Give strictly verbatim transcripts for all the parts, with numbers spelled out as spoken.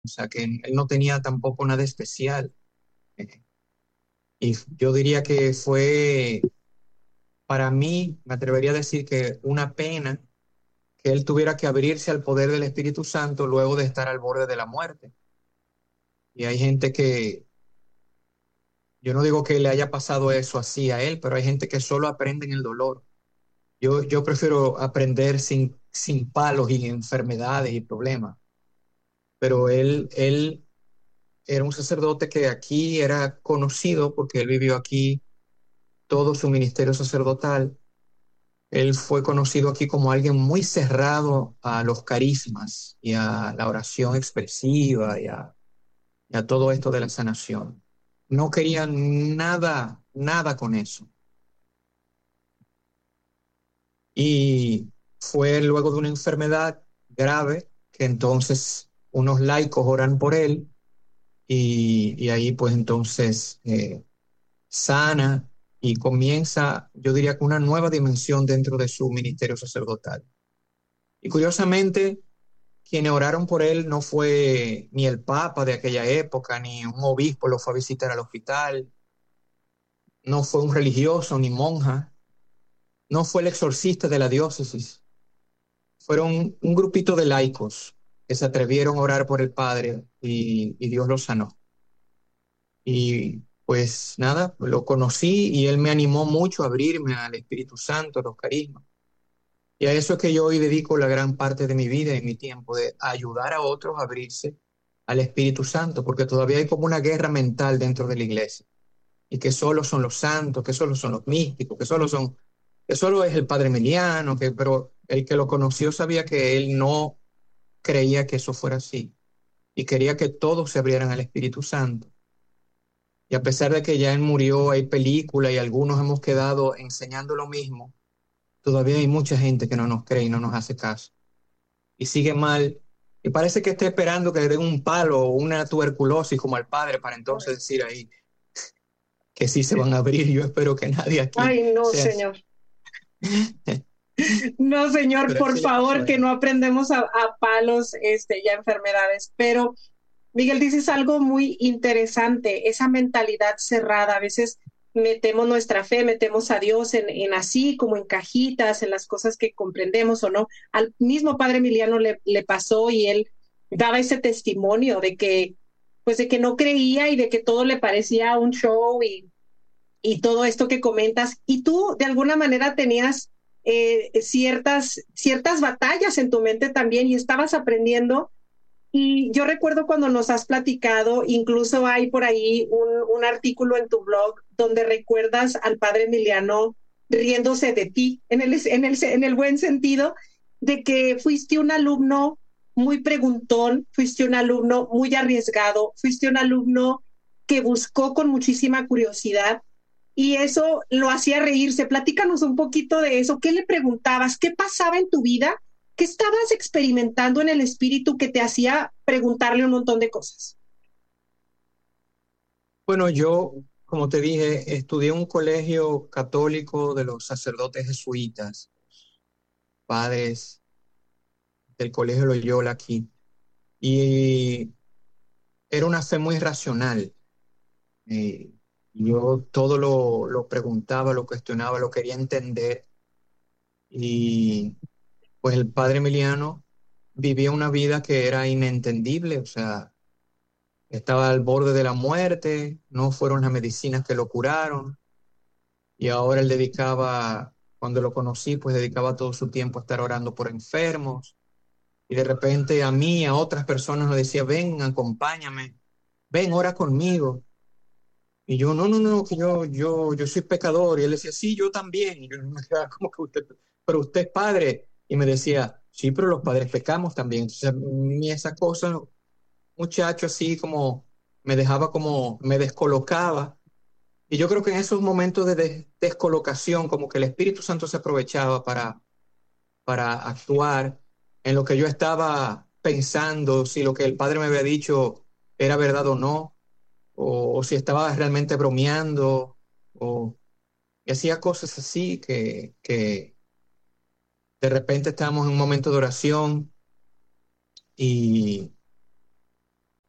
O sea, que él no tenía tampoco nada especial. Eh, Y yo diría que fue, para mí, me atrevería a decir que una pena que él tuviera que abrirse al poder del Espíritu Santo luego de estar al borde de la muerte. Y hay gente que, yo no digo que le haya pasado eso así a él, pero hay gente que solo aprende en el dolor. Yo, yo prefiero aprender sin, sin palos y enfermedades y problemas. Pero él, él era un sacerdote que aquí era conocido porque él vivió aquí todo su ministerio sacerdotal. Él fue conocido aquí como alguien muy cerrado a los carismas y a la oración expresiva y a, y a todo esto de la sanación. No quería nada, nada con eso. Y fue luego de una enfermedad grave que entonces unos laicos oran por él y, y ahí pues entonces eh, sana y comienza, yo diría que una nueva dimensión dentro de su ministerio sacerdotal. Y curiosamente, quienes oraron por él no fue ni el papa de aquella época, ni un obispo lo fue a visitar al hospital, no fue un religioso ni monja, no fue el exorcista de la diócesis, fueron un grupito de laicos que se atrevieron a orar por el padre y, y Dios lo sanó. Y pues nada, lo conocí y él me animó mucho a abrirme al Espíritu Santo, a los carismas. Y a eso es que yo hoy dedico la gran parte de mi vida y mi tiempo, de ayudar a otros a abrirse al Espíritu Santo, porque todavía hay como una guerra mental dentro de la iglesia, y que solo son los santos, que solo son los místicos, que solo son, que solo es el Padre Emiliano, que, pero el que lo conoció sabía que él no creía que eso fuera así, y quería que todos se abrieran al Espíritu Santo. Y a pesar de que ya él murió, hay películas y algunos hemos quedado enseñando lo mismo, todavía hay mucha gente que no nos cree y no nos hace caso. Y sigue mal. Y parece que está esperando que le den un palo o una tuberculosis como al padre para entonces decir ahí que sí se van a abrir. Yo espero que nadie aquí Ay, no, sea así. señor. No, señor, Pero por así le pasó favor, a que él. no aprendemos a, a palos este, ya enfermedades. Pero, Miguel, dices algo muy interesante, esa mentalidad cerrada. A veces metemos nuestra fe, metemos a Dios en, en así, como en cajitas, en las cosas que comprendemos o no. Al mismo padre Emiliano le, le pasó y él daba ese testimonio de que, pues, de que no creía y de que todo le parecía un show y y todo esto que comentas, y tú de alguna manera tenías eh, ciertas, ciertas batallas en tu mente también y estabas aprendiendo. Y yo recuerdo cuando nos has platicado, incluso hay por ahí un, un artículo en tu blog donde recuerdas al padre Emiliano riéndose de ti, en el, en el, en el buen sentido, de que fuiste un alumno muy preguntón, fuiste un alumno muy arriesgado, fuiste un alumno que buscó con muchísima curiosidad y eso lo hacía reírse. Platícanos un poquito de eso. ¿Qué le preguntabas? ¿Qué pasaba en tu vida? ¿Qué estabas experimentando en el espíritu que te hacía preguntarle un montón de cosas? Bueno, yo, como te dije, estudié en un colegio católico de los sacerdotes jesuitas, padres del colegio Loyola aquí. Y era una fe muy racional. Eh, yo todo lo, lo preguntaba, lo cuestionaba, lo quería entender. Y pues el padre Emiliano vivía una vida que era inentendible, o sea, estaba al borde de la muerte, no fueron las medicinas que lo curaron, y ahora él dedicaba, cuando lo conocí, pues dedicaba todo su tiempo a estar orando por enfermos, y de repente a mí, a otras personas nos decía, ven, acompáñame, ven, ora conmigo. Y yo, no, no, no, que yo, yo, yo soy pecador. Y él decía, sí, yo también. Y yo me quedaba como que usted, pero usted es padre. Y me decía, sí, pero los padres pecamos también. Entonces, a mí esa cosa, muchacho, así como me dejaba como, me descolocaba. Y yo creo que en esos momentos de des- descolocación, como que el Espíritu Santo se aprovechaba para, para actuar en lo que yo estaba pensando, si lo que el padre me había dicho era verdad o no, o, o si estaba realmente bromeando, o y hacía cosas así que, que de repente estábamos en un momento de oración y,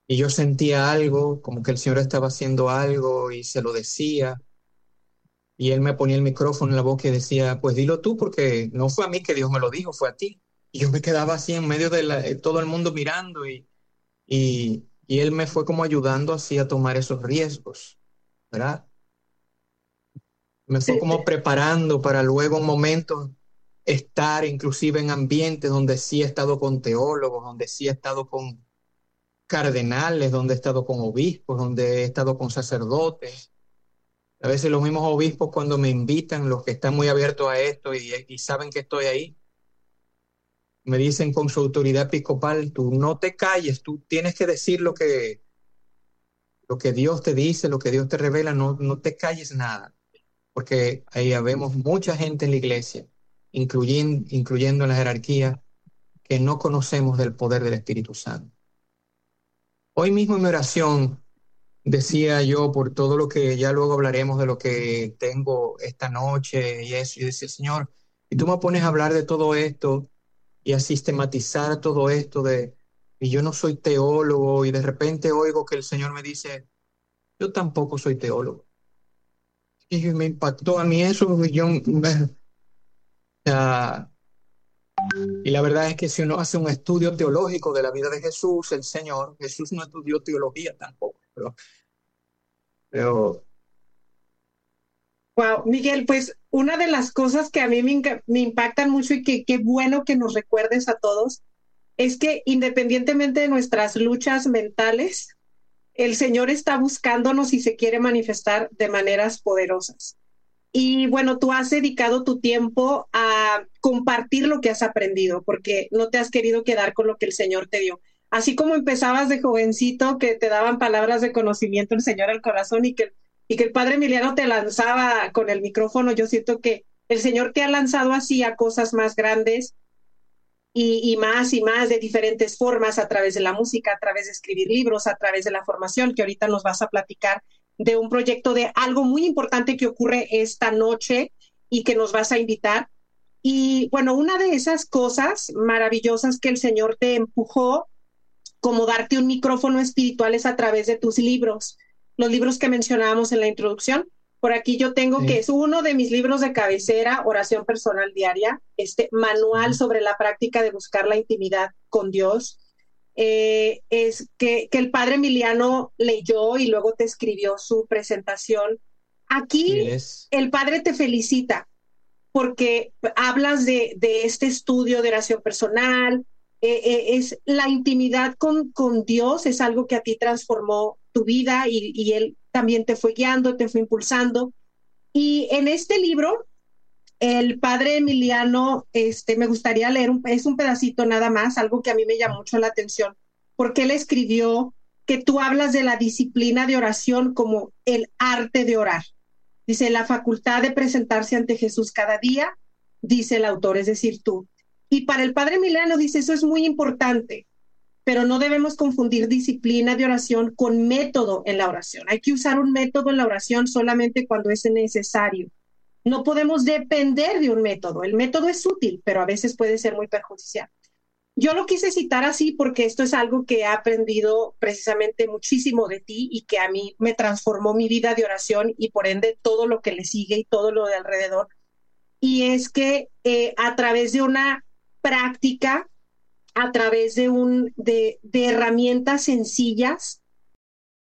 y yo sentía algo, como que el Señor estaba haciendo algo y se lo decía. Y él me ponía el micrófono en la boca y decía, pues dilo tú, porque no fue a mí que Dios me lo dijo, fue a ti. Y yo me quedaba así en medio de la- de todo el mundo mirando y, y, y él me fue como ayudando así a tomar esos riesgos, ¿verdad? Me fue Te- como te- preparando para luego un momento estar inclusive en ambientes donde sí he estado con teólogos, donde sí he estado con cardenales, donde he estado con obispos, donde he estado con sacerdotes. A veces los mismos obispos cuando me invitan, los que están muy abiertos a esto y, y saben que estoy ahí, me dicen con su autoridad episcopal, tú no te calles, tú tienes que decir lo que, lo que Dios te dice, lo que Dios te revela, no, no te calles nada, porque ahí habemos mucha gente en la iglesia, incluyendo, incluyendo en la jerarquía, que no conocemos del poder del Espíritu Santo. Hoy mismo en mi oración decía yo por todo lo que ya luego hablaremos de lo que tengo esta noche y eso, y decía, Señor, y tú me pones a hablar de todo esto y a sistematizar todo esto de, y yo no soy teólogo y de repente oigo que el Señor me dice, yo tampoco soy teólogo. Y me impactó a mí eso, y yo, me- ah, y la verdad es que si uno hace un estudio teológico de la vida de Jesús, el Señor, Jesús no estudió teología tampoco, pero, pero Wow, Miguel, pues una de las cosas que a mí me, inca- me impactan mucho y que qué bueno que nos recuerdes a todos es que independientemente de nuestras luchas mentales, el Señor está buscándonos y se quiere manifestar de maneras poderosas. Y bueno, tú has dedicado tu tiempo a compartir lo que has aprendido, porque no te has querido quedar con lo que el Señor te dio. Así como empezabas de jovencito, que te daban palabras de conocimiento el Señor al corazón y que, y que el Padre Emiliano te lanzaba con el micrófono, yo siento que el Señor te ha lanzado así a cosas más grandes y, y más y más de diferentes formas, a través de la música, a través de escribir libros, a través de la formación, que ahorita nos vas a platicar de un proyecto de algo muy importante que ocurre esta noche y que nos vas a invitar. Y bueno, una de esas cosas maravillosas que el Señor te empujó, como darte un micrófono espiritual, es a través de tus libros, los libros que mencionábamos en la introducción. Por aquí yo tengo que sí. es uno de mis libros de cabecera, Oración Personal Diaria, este manual Ujú. sobre la práctica de buscar la intimidad con Dios. Eh, es que, que el padre Emiliano leyó y luego te escribió su presentación. Así Aquí es. el padre te felicita porque hablas de, de este estudio de oración personal, eh, eh, es la intimidad con, con Dios, es algo que a ti transformó tu vida y, y Él también te fue guiando, te fue impulsando. Y en este libro, el padre Emiliano, este, me gustaría leer, un, es un pedacito nada más, algo que a mí me llamó mucho la atención, porque él escribió que tú hablas de la disciplina de oración como el arte de orar. Dice, la facultad de presentarse ante Jesús cada día, dice el autor, es decir, tú. Y para el padre Milano dice, eso es muy importante, pero no debemos confundir disciplina de oración con método en la oración. Hay que usar un método en la oración solamente cuando es necesario. No podemos depender de un método. El método es útil, pero a veces puede ser muy perjudicial. Yo lo quise citar así porque esto es algo que he aprendido precisamente muchísimo de ti y que a mí me transformó mi vida de oración y por ende todo lo que le sigue y todo lo de alrededor. Y es que eh, a través de una práctica, a través de, un, de, de herramientas sencillas,